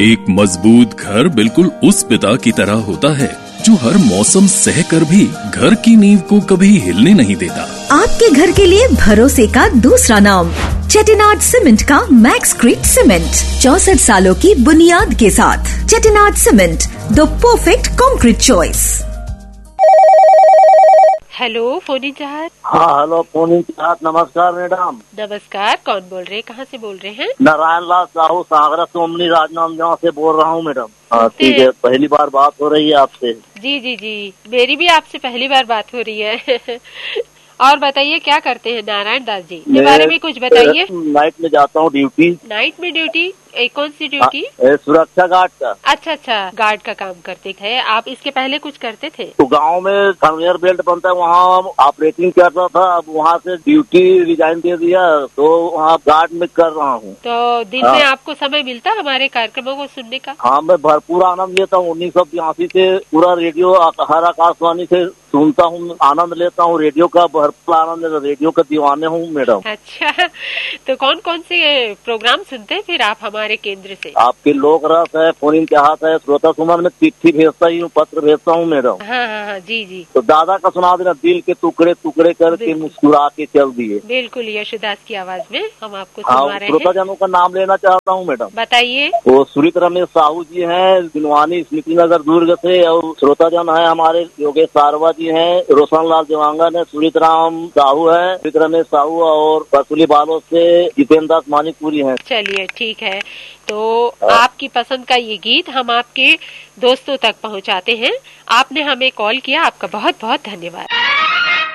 एक मजबूत घर बिल्कुल उस पिता की तरह होता है जो हर मौसम सह कर भी घर की नींव को कभी हिलने नहीं देता। आपके घर के लिए भरोसे का दूसरा नाम चेटिनाड सीमेंट का मैक्सक्रीट सीमेंट, 64 सालों की बुनियाद के साथ। Chettinad cement, the perfect concrete choice. Hello Fani चाहत। हाँ हेलो फोनी चाहत, नमस्कार मैडम। नमस्कार, कौन बोल रहे हैं, कहाँ से बोल रहे हैं? नारायण लाल साहू सागरा सोमनी राजनांदगांव से बोल रहा हूँ मैडम। हाँ ठीक है, पहली बार बात हो रही है आपसे। जी जी जी, मेरी भी आपसे पहली बार बात हो रही है। और बताइए क्या करते हैं नारायण दास जी, के बारे में कुछ बताइए। नाइट में जाता हूँ ड्यूटी। नाइट में ड्यूटी? कौन सी ड्यूटी? सुरक्षा गार्ड का। अच्छा, गार्ड का काम करते थे आप। इसके पहले कुछ करते थे? तो गांव में कन्वेयर बेल्ट बनता है, वहाँ ऑपरेटिंग करता था। अब वहाँ से ड्यूटी रिजाइन दे दिया तो वहाँ गार्ड में कर रहा हूँ। तो दिन में आपको समय मिलता हमारे कार्यक्रमों को सुनने का? हाँ, मैं भरपूर आनंद लेता हूँ। 1982 से पूरा रेडियो हर आकाशवाणी से सुनता हूँ, आनंद लेता हूँ। रेडियो का भरपूर आनंद, रेडियो का दीवाने हूँ मैडम। अच्छा, तो कौन कौन से प्रोग्राम सुनते हैं फिर आप हमारे केंद्र से? आपके लोक रस है, फोन इत्तेहाद है, श्रोता सुमन में चिट्ठी भेजता ही हूँ, पत्र भेजता हूँ मैडम। हाँ, जी। तो दादा का सुना देना, दिल के टुकड़े टुकड़े करके मुस्कुरा के चल दिए। बिल्कुल, यशोदास की आवाज में हम आपको सुना रहे हैं। श्रोता जनों का नाम लेना चाहता हूँ मैडम। बताइए। वो सुरित रमेश साहू जी हैं, दिनवानी स्मृति नगर दुर्ग से। और श्रोता जन है हमारे योगेश सारवा जी हैं, रोशन लाल देवांगन है, सुरित राम साहू है, सुरित रमेश साहू और बसुली बालों से जितेंद्र दास मानिकपुरी है। चलिए ठीक है, तो आपकी पसंद का ये गीत हम आपके दोस्तों तक पहुंचाते हैं। आपने हमें कॉल किया, आपका बहुत बहुत धन्यवाद।